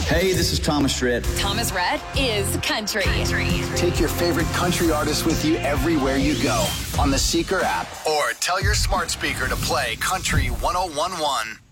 Hey, this is Thomas Rhett. Thomas Rhett is country. Take your favorite country artists with you everywhere you go on the Seeker app or tell your smart speaker to play Country 101.1.